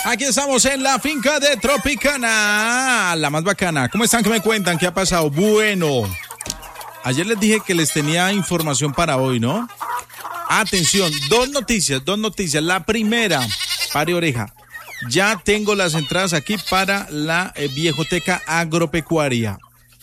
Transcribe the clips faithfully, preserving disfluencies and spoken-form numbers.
Aquí estamos en la finca de Tropicana, la más bacana. ¿Cómo están? ¿Qué me cuentan? ¿Qué ha pasado? Bueno, ayer les dije que les tenía información para hoy, ¿no? Atención, dos noticias, dos noticias. La primera, pare oreja. Ya tengo las entradas aquí para la eh, Viejoteca Agropecuaria.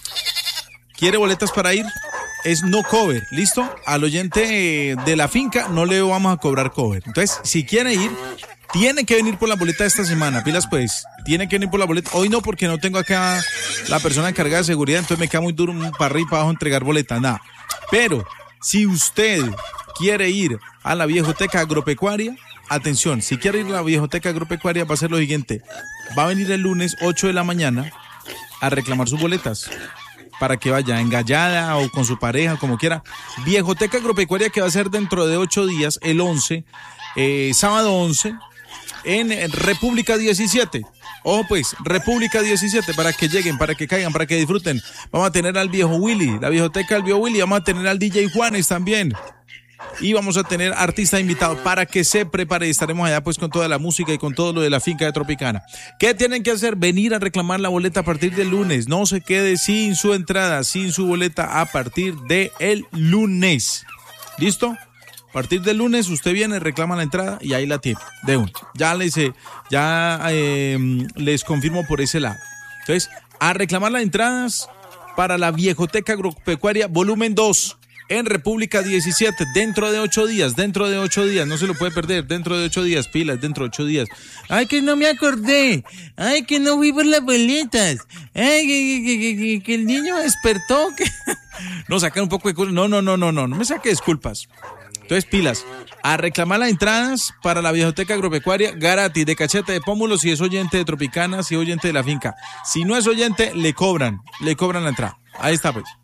¿Quiere boletas para ir? Es no cover, ¿listo? Al oyente eh, de la finca no le vamos a cobrar cover. Entonces, si quiere ir, tiene que venir por la boleta esta semana. Pilas pues, tiene que venir por la boleta. Hoy no, porque no tengo acá la persona encargada de seguridad, entonces me queda muy duro para arriba y para abajo entregar boletas, nada. Pero, si usted quiere ir a la Viejoteca Agropecuaria, atención, si quiere ir a la Viejoteca Agropecuaria va a ser lo siguiente. Va a venir el lunes ocho de la mañana a reclamar sus boletas para que vaya engallada o con su pareja, como quiera. Viejoteca Agropecuaria, que va a ser dentro de ocho días, el once, eh, sábado once, en República diecisiete. Ojo pues, República diecisiete, para que lleguen, para que caigan, para que disfruten. Vamos a tener al viejo Willy, la Viejoteca del viejo Willy, vamos a tener al D J Juanes también. Y vamos a tener artistas invitados para que se prepare. Estaremos allá pues con toda la música y con todo lo de la finca de Tropicana. ¿Qué tienen que hacer? Venir a reclamar la boleta a partir del lunes. No se quede sin su entrada, sin su boleta a partir del lunes. ¿Listo? A partir del lunes usted viene, reclama la entrada y ahí la tiene. De uno. Ya les, eh, ya, eh, les confirmo por ese lado. Entonces, a reclamar las entradas para la Viejoteca Agropecuaria volumen dos. En República diecisiete, dentro de ocho días, dentro de ocho días, no se lo puede perder, dentro de ocho días, pilas, dentro de ocho días. Ay, que no me acordé, ay, que no fui por las boletas, ay, que, que, que, que, que el niño despertó, que... No, sacar un poco de cosas, no, no, no, no, no, no me saque disculpas. Entonces, pilas, a reclamar las entradas para la Viejoteca Agropecuaria, gratis, de cacheta de pómulo, si es oyente de Tropicana, si es oyente de la finca. Si no es oyente, le cobran, le cobran la entrada. Ahí está, pues.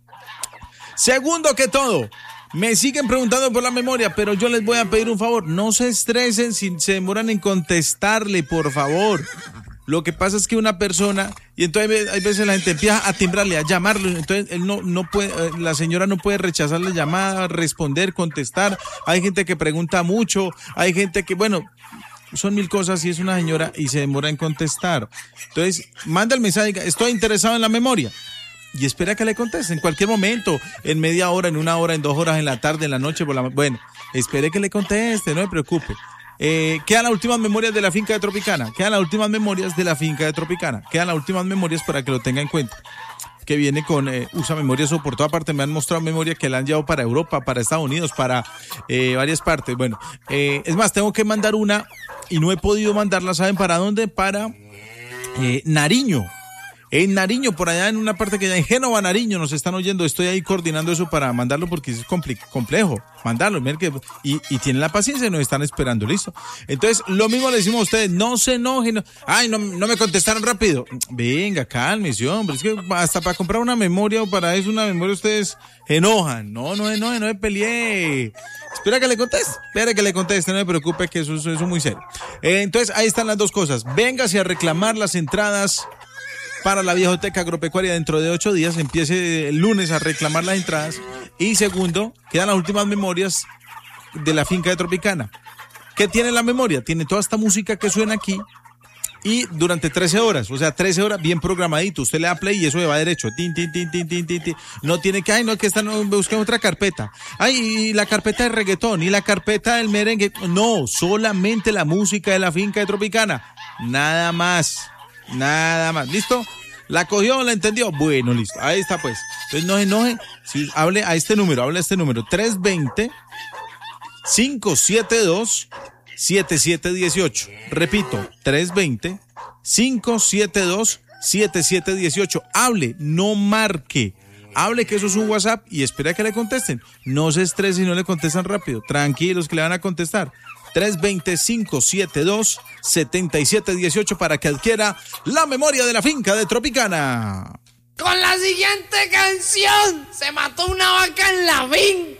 Segundo que todo, me siguen preguntando por la memoria, pero yo les voy a pedir un favor. No se estresen si se demoran en contestarle, por favor. Lo que pasa es que una persona, y entonces hay veces la gente empieza a timbrarle, a llamarlo, entonces él no, no puede, la señora no puede rechazar la llamada, responder, contestar. Hay gente que pregunta mucho, hay gente que, bueno, son mil cosas y es una señora y se demora en contestar. Entonces, manda el mensaje, estoy interesado en la memoria. Y espera que le conteste en cualquier momento, en media hora, en una hora, en dos horas, en la tarde, en la noche, por la... Bueno, espere que le conteste, no me preocupe. Eh, quedan las últimas memorias de la finca de Tropicana, quedan las últimas memorias de la finca de Tropicana, quedan las últimas memorias para que lo tenga en cuenta. Que viene con, eh, usa memorias o por toda parte, me han mostrado memoria que la han llevado para Europa, para Estados Unidos, para eh, varias partes. Bueno, eh, es más, tengo que mandar una y no he podido mandarla, ¿saben para dónde? Para eh, Nariño. En Nariño, por allá en una parte que ya en Génova, Nariño, nos están oyendo. Estoy ahí coordinando eso para mandarlo porque es compli- complejo mandarlo. Miren que, y, y tienen la paciencia y nos están esperando, ¿listo? Entonces, lo mismo le decimos a ustedes, no se enojen. No, ay, no, no me contestaron rápido. Venga, cálmese, hombre. Es que hasta para comprar una memoria o para eso una memoria ustedes enojan. No, no, no, no me peleé. Espera que le conteste, espera que le conteste, no me preocupe que eso, eso es muy serio. Eh, entonces, ahí están las dos cosas. Véngase a reclamar las entradas para la Viejoteca Agropecuaria dentro de ocho días, empiece el lunes a reclamar las entradas. Y segundo, quedan las últimas memorias de la finca de Tropicana. ¿Qué tiene la memoria? Tiene toda esta música que suena aquí y durante trece horas, o sea, trece horas bien programadito. Usted le da play y eso le va derecho. Tin, tin, tin, tin, tin, tin, tin. No tiene que, ay, no, que esta no, busquen otra carpeta. Ay, y la carpeta de reggaetón y la carpeta del merengue. No, solamente la música de la finca de Tropicana. Nada más. Nada más, ¿listo? ¿La cogió? ¿La entendió? Bueno, listo, ahí está pues. Entonces no se enoje, si, hable a este número, hable a este número, tres dos cero, cinco siete dos, siete siete uno ocho. Repito, tres dos cero, cinco siete dos, siete siete uno ocho. Hable, no marque. Hable que eso es un WhatsApp y espera que le contesten. No se estrese si no le contestan rápido. Tranquilos que le van a contestar. tres dos cero, cinco siete dos, siete siete uno ocho para que adquiera la memoria de la finca de Tropicana. Con la siguiente canción, se mató una vaca en la finca.